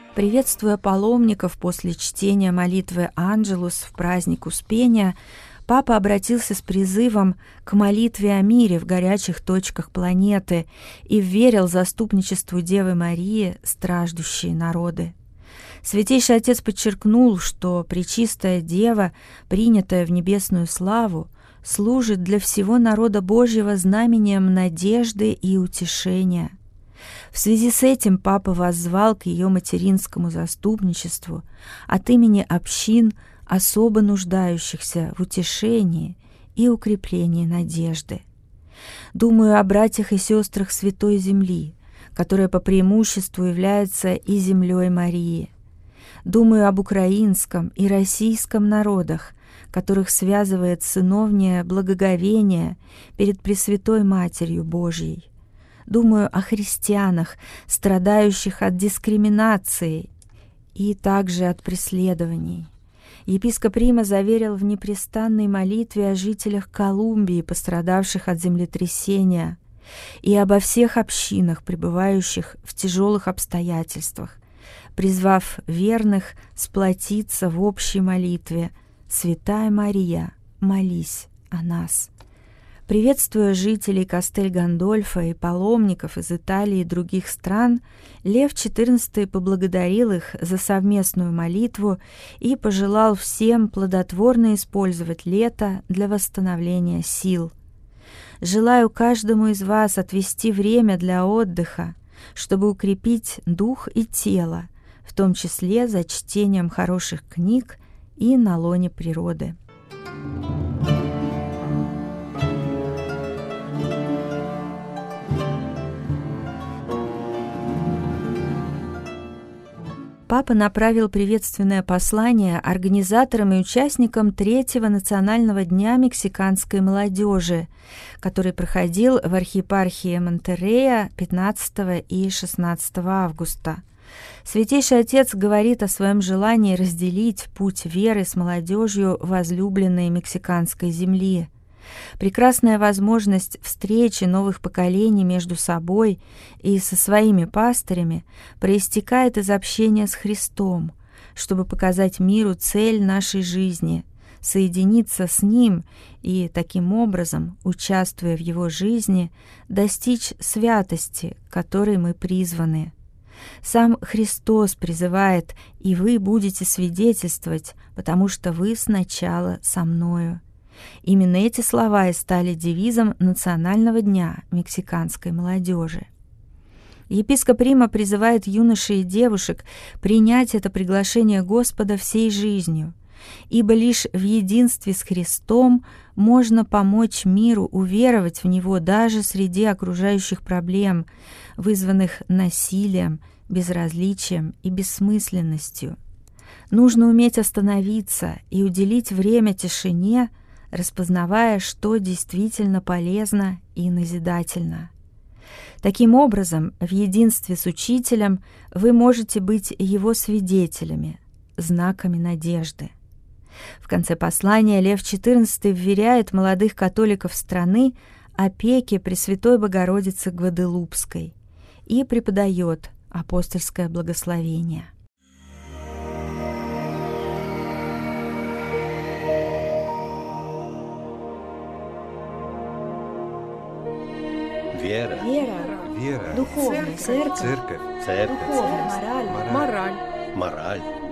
Приветствуя паломников после чтения молитвы «Анджелус» в праздник Успения, Папа обратился с призывом к молитве о мире в горячих точках планеты и вверил заступничеству Девы Марии страждущие народы. Святейший Отец подчеркнул, что Пречистая Дева, принятая в небесную славу, служит для всего народа Божьего знамением надежды и утешения. В связи с этим Папа воззвал к ее материнскому заступничеству от имени общин, особо нуждающихся в утешении и укреплении надежды. Думаю о братьях и сестрах Святой Земли, которая по преимуществу является и землей Марии. Думаю об украинском и российском народах, которых связывает сыновнее благоговение перед Пресвятой Матерью Божьей. Думаю о христианах, страдающих от дискриминации и также от преследований. Епископ Рима заверил в непрестанной молитве о жителях Колумбии, пострадавших от землетрясения, и обо всех общинах, пребывающих в тяжелых обстоятельствах, призвав верных сплотиться в общей молитве: «Святая Мария, молись о нас». Приветствуя жителей Кастель-Гандольфо и паломников из Италии и других стран, Лев XIV поблагодарил их за совместную молитву и пожелал всем плодотворно использовать лето для восстановления сил. «Желаю каждому из вас отвести время для отдыха, чтобы укрепить дух и тело, в том числе за чтением хороших книг и на лоне природы». Папа направил приветственное послание организаторам и участникам Третьего национального дня мексиканской молодежи, который проходил в архиепархии Монтеррея 15 и 16 августа. Святейший Отец говорит о своем желании разделить путь веры с молодежью возлюбленной мексиканской земли. Прекрасная возможность встречи новых поколений между собой и со своими пастырями проистекает из общения с Христом, чтобы показать миру цель нашей жизни, соединиться с Ним и, таким образом, участвуя в Его жизни, достичь святости, к которой мы призваны. Сам Христос призывает: «И вы будете свидетельствовать, потому что вы сначала со Мною». Именно эти слова и стали девизом Национального дня мексиканской молодежи. Епископ Рима призывает юношей и девушек принять это приглашение Господа всей жизнью, ибо лишь в единстве с Христом можно помочь миру уверовать в Него даже среди окружающих проблем, вызванных насилием, безразличием и бессмысленностью. Нужно уметь остановиться и уделить время тишине, распознавая, что действительно полезно и назидательно. Таким образом, в единстве с Учителем вы можете быть Его свидетелями, знаками надежды. В конце послания Лев XIV вверяет молодых католиков страны опеке Пресвятой Богородицы Гваделупской и преподает апостольское благословение. Вера. Духовная церковь, Церковь. духовная мораль, Мораль.